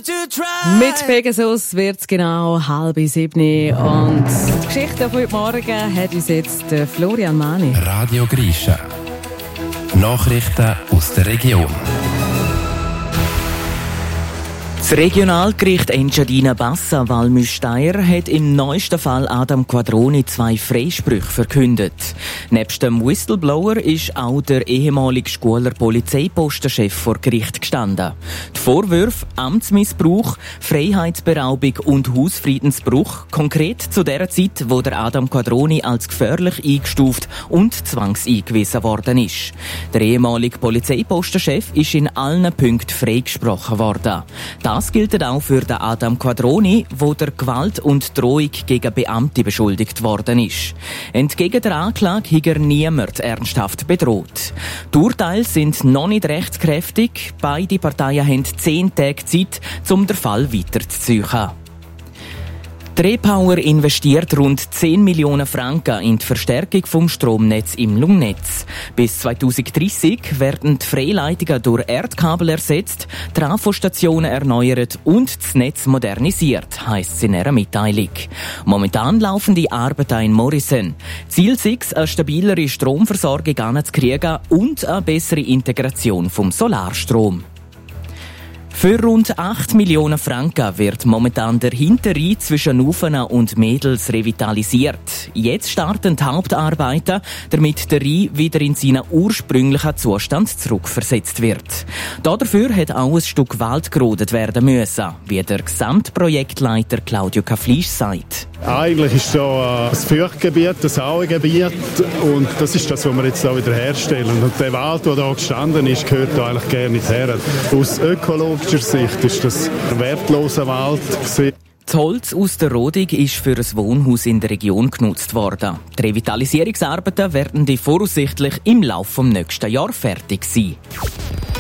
Mit Pegasus wird's genau 6:30 und die Geschichte von heute Morgen hat uns jetzt Florian Mani. Radio Grisha. Nachrichten aus der Region. Das Regionalgericht Engadina Bassa Valmy-Steyr hat im neuesten Fall Adam Quadroni 2 Freisprüche verkündet. Nebst dem Whistleblower ist auch der ehemalige Schuler Polizeipostenchef vor Gericht gestanden. Die Vorwürfe Amtsmissbrauch, Freiheitsberaubung und Hausfriedensbruch konkret zu der Zeit, wo der Adam Quadroni als gefährlich eingestuft und zwangseingewiesen worden ist. Der ehemalige Polizeipostenchef ist in allen Punkten freigesprochen worden. Das gilt auch für den Adam Quadroni, wo der Gewalt und Drohung gegen Beamte beschuldigt worden ist. Entgegen der Anklage hat er niemand ernsthaft bedroht. Die Urteile sind noch nicht rechtskräftig. Beide Parteien haben 10 Tage Zeit, um den Fall weiterzuziehen. Die Repower investiert rund 10 Millionen Franken in die Verstärkung vom Stromnetz im Lungnetz. Bis 2030 werden die Freileitungen durch Erdkabel ersetzt, Trafostationen erneuert und das Netz modernisiert, heisst es in einer Mitteilung. Momentan laufen die Arbeiten in Morrison. Ziel ist, eine stabilere Stromversorgung anzukriegen und eine bessere Integration vom Solarstrom. Für rund 8 Millionen Franken wird momentan der Hinterrhein zwischen Ufena und Mädels revitalisiert. Jetzt starten die Hauptarbeiten, damit der Rhein wieder in seinen ursprünglichen Zustand zurückversetzt wird. Dafür hat auch ein Stück Wald gerodet werden müssen, wie der Gesamtprojektleiter Claudio Caflisch sagt. Eigentlich ist so ein Feuchtgebiet, ein Auengebiet und das ist das, was wir jetzt auch wieder herstellen. Und der Wald, der hier gestanden ist, gehört da eigentlich gar nicht her. Aus ökologischer Sicht ist das ein wertloser Wald gewesen. Das Holz aus der Rodung ist für ein Wohnhaus in der Region genutzt worden. Die Revitalisierungsarbeiten werden voraussichtlich im Laufe des nächsten Jahres fertig sein.